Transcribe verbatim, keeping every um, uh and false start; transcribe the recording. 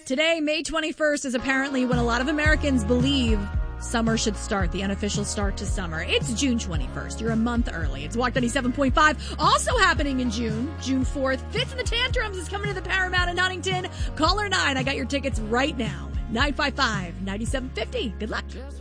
Today, May twenty-first, is apparently when a lot of Americans believe summer should start, the unofficial start to summer. It's June twenty-first. You're a month early. It's Walk ninety-seven point five. Also happening in June, June fourth, Fits and the Tantrums is coming to the Paramount in Huntington. Caller nine. I got your tickets right now. nine five five, nine seven five zero. Good luck.